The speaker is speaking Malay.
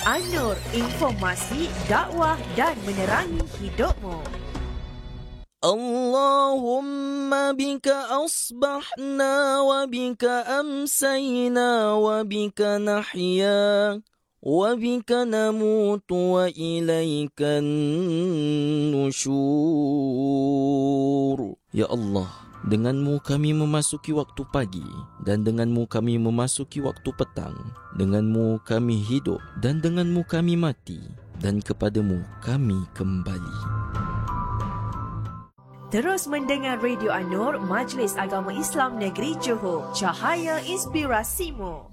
An-Nur, informasi, dakwah dan menerangi hidupmu. Allahumma bika asbahna wa bika amsayna wa bika nahya wa bika namutu wa ilaikan nusyur. Ya Allah, denganmu kami memasuki waktu pagi dan denganmu kami memasuki waktu petang. Denganmu kami hidup dan denganmu kami mati dan kepadamu kami kembali. Terus mendengar Radio An-Nur, Majlis Agama Islam Negeri Johor. Cahaya inspirasimu.